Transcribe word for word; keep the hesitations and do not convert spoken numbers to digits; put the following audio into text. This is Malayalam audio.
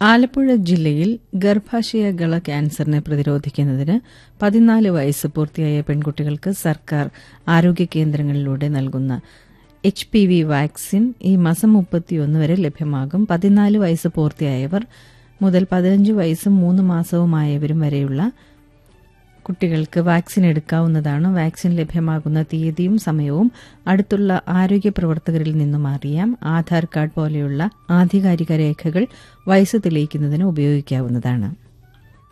ആലപ്പുഴ ജില്ലയിൽ ഗർഭാശയഗള ക്യാൻസറിനെ പ്രതിരോധിക്കുന്നതിന് പതിനാല് വയസ്സ് പൂർത്തിയായ പെൺകുട്ടികൾക്ക് സർക്കാർ ആരോഗ്യ കേന്ദ്രങ്ങളിലൂടെ നൽകുന്ന എച്ച് പി വി വാക്സിൻ ഈ മാസം മുപ്പത്തിയൊന്ന് വരെ ലഭ്യമാകും. പതിനാല് വയസ്സ് പൂർത്തിയായവർ മുതൽ പതിനഞ്ച് വയസ്സും മൂന്ന് മാസവുമായവരും വരെയുള്ള കുട്ടികൾക്ക് വാക്സിൻ എടുക്കാവുന്നതാണ്. വാക്സിൻ ലഭ്യമാകുന്ന തീയതിയും സമയവും അടുത്തുള്ള ആരോഗ്യ പ്രവർത്തകരിൽ നിന്നും അറിയാം. ആധാർ കാർഡ് പോലെയുള്ള ആധികാരിക രേഖകൾ വയസ്സ് തെളിയിക്കുന്നതിന് ഉപയോഗിക്കാവുന്നതാണ്.